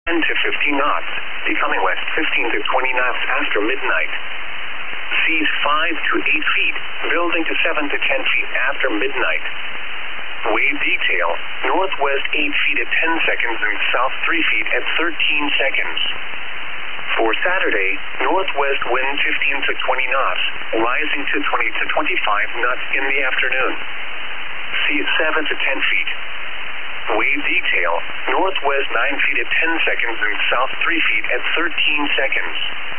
10 to 15 knots, becoming west 15 to 20 knots after midnight. Seas 5 to 8 feet, building to 7 to 10 feet after midnight. Wave detail, northwest 8 feet at 10 seconds and south 3 feet at 13 seconds. For Saturday, northwest wind 15 to 20 knots, rising to 20 to 25 knots in the afternoon. Seas 7 to 10 feet. Wave detail, northwest 9 feet at 10 seconds and south 3 feet at 13 seconds.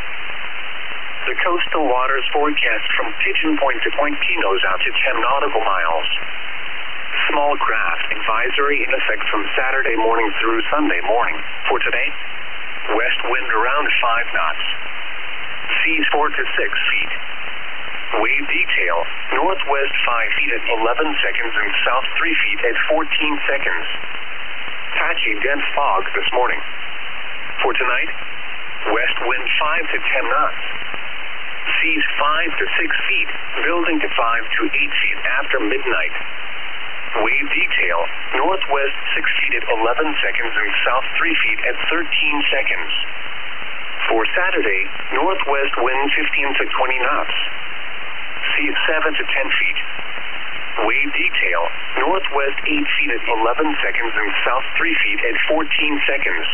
The coastal waters forecast from Pigeon Point to Point Pinos out to 10 nautical miles. Small craft advisory in effect from Saturday morning through Sunday morning. For today, west wind around 5 knots. Seas 4 to 6 feet. Wave detail, northwest 5 feet at 11 seconds and south 3 feet at 14 seconds. Patchy dense fog this morning. For tonight, west wind 5 to 10 knots. Seas 5 to 6 feet, building to 5 to 8 feet after midnight. Wave detail, northwest 6 feet at 11 seconds and south 3 feet at 13 seconds. For Saturday, northwest wind 15 to 20 knots. Seas 7 to 10 feet. Wave detail, northwest 8 feet at 11 seconds and south 3 feet at 14 seconds.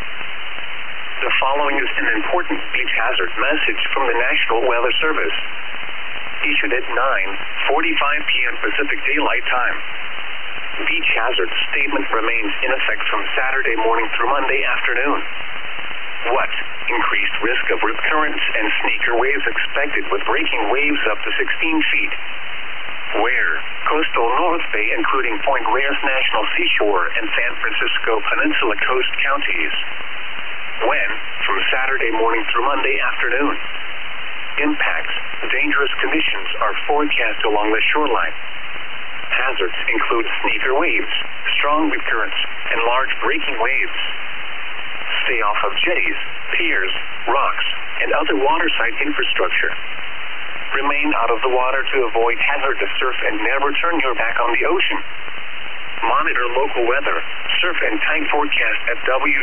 The following is an important beach hazard message from the National Weather Service. Issued at 9:45 p.m. Pacific Daylight Time. Beach hazard statement remains in effect from Saturday morning through Monday afternoon. What? Increased risk of rip currents and sneaker waves expected with breaking waves up to 16 feet. Where? Coastal North Bay including Point Reyes National Seashore and San Francisco Peninsula Coast counties. When? From Saturday morning through Monday afternoon. Impacts. Dangerous conditions are forecast along the shoreline. Hazards include sneaker waves, strong rip currents, and large breaking waves. Stay off of jetties, piers, rocks, and other waterside infrastructure. Remain out of the water to avoid hazardous surf and never turn your back on the ocean. Monitor local weather, surf and tide forecast at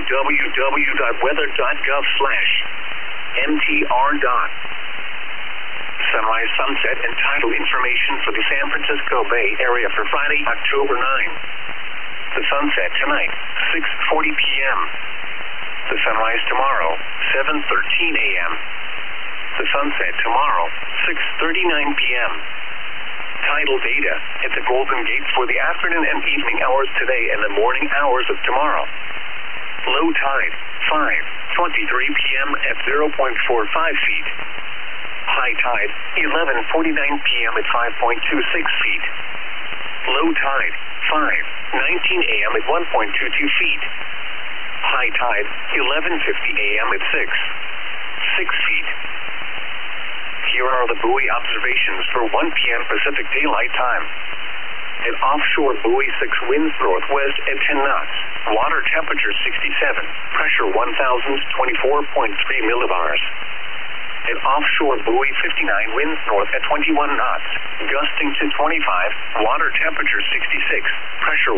www.weather.gov/mtr. Sunrise, sunset, and tidal information for the San Francisco Bay Area for Friday, October 9. The sunset tonight, 6:40 p.m. The sunrise tomorrow, 7:13 a.m. The sunset tomorrow, 6:39 p.m. Tidal data at the Golden Gate for the afternoon and evening hours today and the morning hours of tomorrow. Low tide, 5:23 p.m. at 0.45 feet. High tide, 11:49 p.m. at 5.26 feet. Low tide, 5:19 a.m. at 1.22 feet. High tide, 11:50 a.m. at 6 feet. Here are the buoy observations for 1 p.m. Pacific Daylight Time. At offshore buoy 6 winds northwest at 10 knots. Water temperature 67. Pressure 1,024.3 millibars. At offshore buoy 59 winds north at 21 knots. Gusting to 25. Water temperature 66. Pressure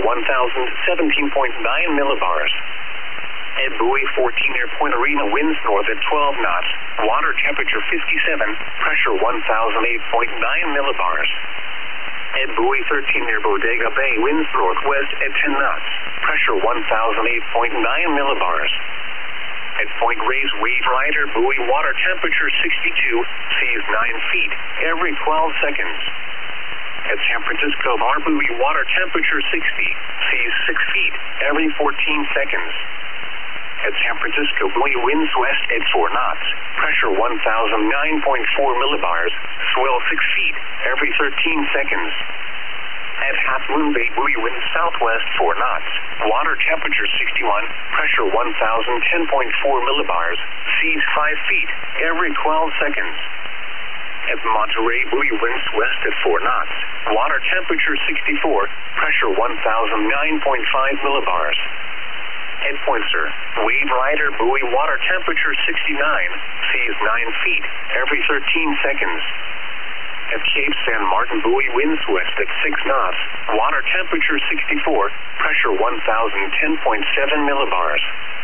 1,017.9 millibars. At buoy 14 near Point Arena winds north at 12 knots. Water temperature 57. Pressure 1,008.9 millibars. At buoy 13 near Bodega Bay winds northwest at 10 knots. Pressure 1,008.9 millibars. At Point Reyes Wave Rider buoy water temperature 62. Seas 9 feet every 12 seconds. At San Francisco Bar buoy water temperature 60. Seas 6 feet every 14 seconds. At San Francisco buoy winds west at 4 knots. Pressure 1,009.4 millibars. Swell 6 feet every 13 seconds. At Half Moon Bay buoy winds southwest 4 knots. Water temperature 61. Pressure 1,010.4 millibars. Seas 5 feet every 12 seconds. At Monterey buoy winds west at 4 knots. Water temperature 64. Pressure 1,009.5 millibars. At Poinsett, Wave Rider buoy water temperature 69. Seas 9 feet every 13 seconds. At Cape San Martin buoy winds west at 6 knots. Water temperature 64. Pressure 1,010.7 millibars.